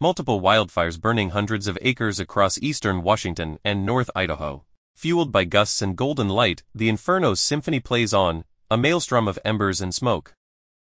multiple wildfires burning hundreds of acres across eastern Washington and North Idaho. Fueled by gusts and golden light, the Inferno's symphony plays on, a maelstrom of embers and smoke.